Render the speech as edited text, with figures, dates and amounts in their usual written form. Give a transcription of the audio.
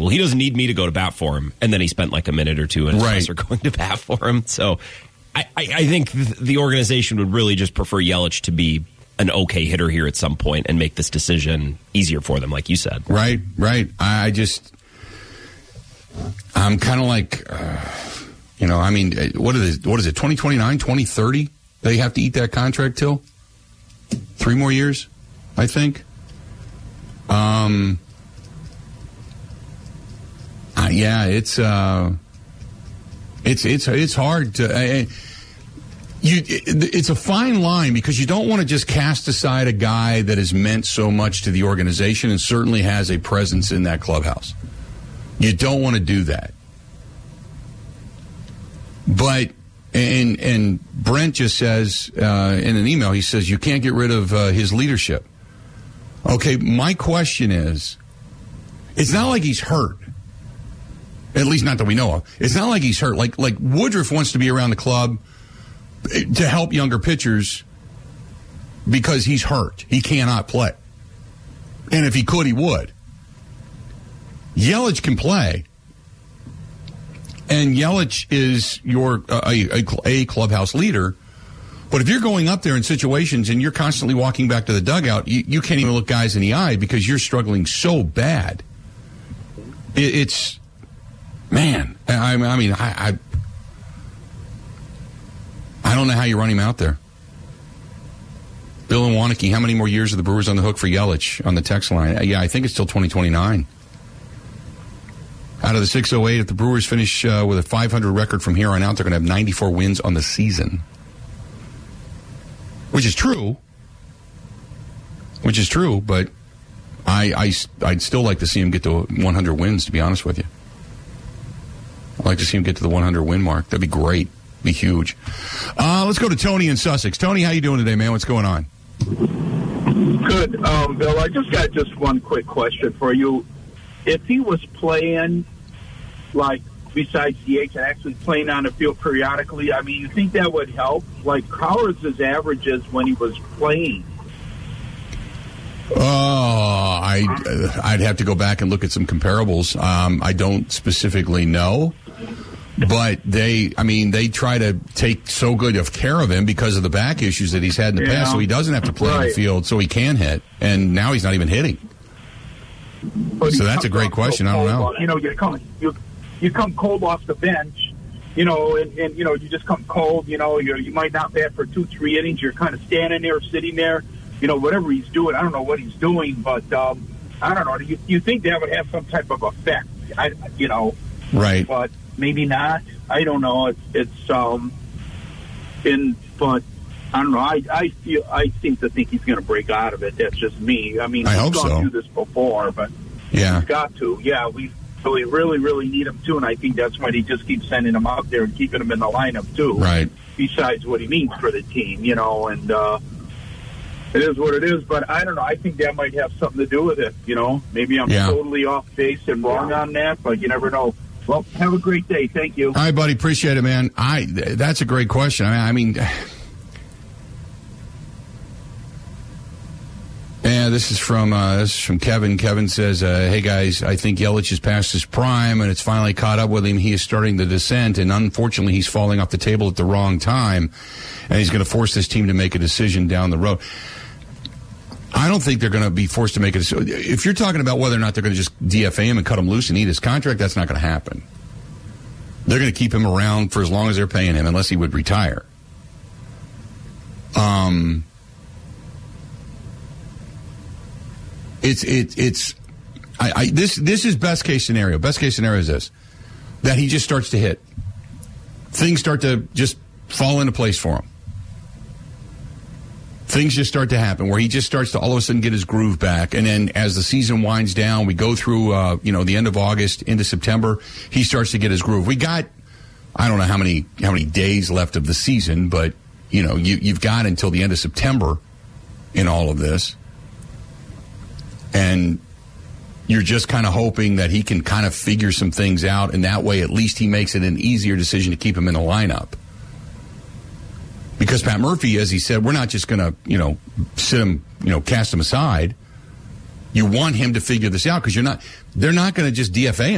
well, he doesn't need me to go to bat for him. And then he spent like a minute or two in his presser going to bat for him. So I think the organization would really just prefer Yelich to be an okay hitter here at some point and make this decision easier for them, like you said. Right. I'm kind of like, I mean, what is it, 2029, 2030? They have to eat that contract till? 3 more years, I think. Yeah, it's hard to. It's a fine line because you don't want to just cast aside a guy that has meant so much to the organization and certainly has a presence in that clubhouse. You don't want to do that. But and Brent just says in an email, he says you can't get rid of his leadership. Okay, my question is, it's not like he's hurt. At least not that we know of. It's not like he's hurt. Like Woodruff wants to be around the club to help younger pitchers because he's hurt. He cannot play. And if he could, he would. Yelich can play. And Yelich is your a clubhouse leader. But if you're going up there in situations and you're constantly walking back to the dugout, you can't even look guys in the eye because you're struggling so bad. It's, man, I mean, I don't know how you run him out there. Bill and Wanakee, how many more years are the Brewers on the hook for Yelich on the text line? Yeah, I think it's till 2029. Out of the 608, if the Brewers finish with a 500 record from here on out, they're going to have 94 wins on the season. Which is true, but I'd still like to see him get to 100 wins, to be honest with you. I'd like to see him get to the 100 win mark. That'd be great. Be huge. Let's go to Tony in Sussex. Tony, how you doing today, man? What's going on? Good. Bill, I just got one quick question for you. If he was playing, like, besides DH and actually playing on the field periodically, I mean, you think that would help? Like, how is his averages when he was playing? I'd have to go back and look at some comparables. I don't specifically know, but they try to take so good of care of him because of the back issues that he's had in the past, so he doesn't have to play in the field, so he can hit, and now he's not even hitting. So that's a great question. I don't know. You know, you come cold off the bench, you know, and you know, you just come cold, you know, you might not bat for 2-3 innings. You're kind of standing there, sitting there, you know, whatever he's doing. I don't know what he's doing, but I don't know. You think that would have some type of effect, right? But maybe not. I don't know. But I don't know. I seem to think he's going to break out of it. That's just me. I mean, he's gone through this before, but he's got to. Yeah, so we really, really need him too, and I think that's why they just keep sending him out there and keeping him in the lineup too. Right. Besides what he means for the team, you know, and it is what it is. But I don't know. I think that might have something to do with it. You know, maybe I'm totally off base and wrong on that, but you never know. Well, have a great day. Thank you. All right, buddy. Appreciate it, man. That's a great question. I mean. Yeah, this is from Kevin. Kevin says, hey, guys, I think Yelich is past his prime, and it's finally caught up with him. He is starting the descent, and unfortunately, he's falling off the table at the wrong time, and he's going to force this team to make a decision down the road. I don't think they're going to be forced to make a decision. If you're talking about whether or not they're going to just DFA him and cut him loose and eat his contract, that's not going to happen. They're going to keep him around for as long as they're paying him, unless he would retire. This is best case scenario. Best case scenario is this: that he just starts to hit. Things start to just fall into place for him. Things just start to happen where he just starts to all of a sudden get his groove back, and then as the season winds down, we go through the end of August into September, he starts to get his groove. We got, I don't know how many days left of the season, but you know, you've got until the end of September in all of this. And you're just kind of hoping that he can kind of figure some things out, and that way at least he makes it an easier decision to keep him in the lineup. Because Pat Murphy, as he said, we're not just going to, sit him, cast him aside. You want him to figure this out because they're not going to just DFA